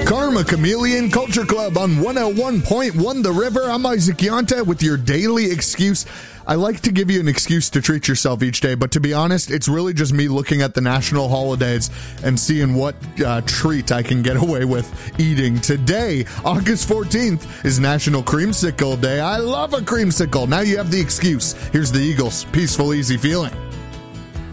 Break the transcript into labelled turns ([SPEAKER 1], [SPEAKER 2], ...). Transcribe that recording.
[SPEAKER 1] Karma Chameleon Culture Club on 101.1 The River. I'm Isaac Yonta with your daily excuse. I like to give you an excuse to treat yourself each day, but to be honest, it's really just me looking at the national holidays and seeing what treat I can get away with eating. Today, August 14th, is National Creamsicle Day. I love a creamsicle. Now you have the excuse. Here's the Eagles' Peaceful, Easy Feeling.